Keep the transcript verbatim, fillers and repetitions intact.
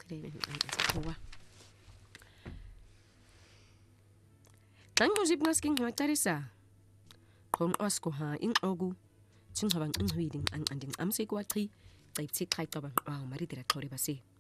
Ngicela Nangqozi ibnasking ngwacarisa. Qom osko ha inxoku. Tshingcaba ngcingcwidi ngqanding amse kwachi. Cayipthi xaxa baqwa maridira xhore base.